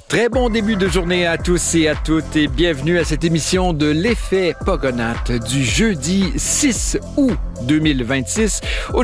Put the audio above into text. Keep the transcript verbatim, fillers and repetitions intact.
Très bon début de journée à tous et à toutes et bienvenue à cette émission de l'effet Pogonates du jeudi six août deux mille vingt-six.